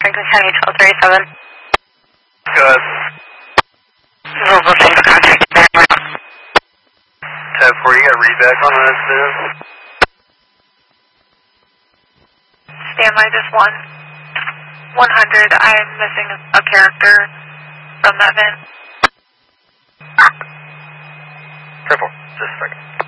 Franklin County 1237. Good. Louisville Safe contact. Tab 4, you got readback on the incident? Standby, just 100. I am missing a character from that van. Careful, just a second.